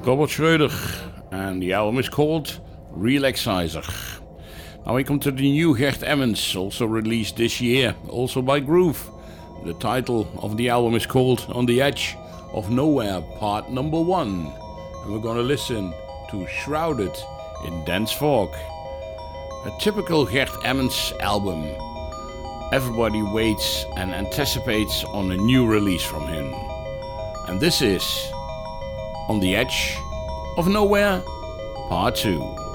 Robert Schreuder, and the album is called Relaxizer. Now we come to the new Gert Emmons, also released this year, also by Groove. The title of the album is called On the Edge of Nowhere, part number 1. And we're gonna listen to Shrouded in Dense Fog. A typical Gert Emmons album. Everybody waits and anticipates on a new release from him. And this is On the Edge of Nowhere, part 2.